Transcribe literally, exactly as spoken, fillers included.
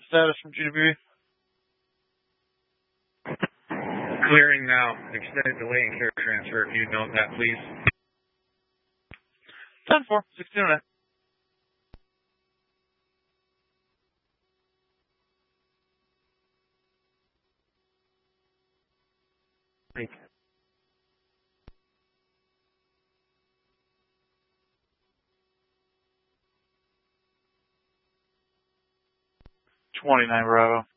status from G W B? Clearing now. Extended delay in carrier transfer. If you note that, please. ten four, sixteen oh nine. Thank you. twenty-nine Bravo.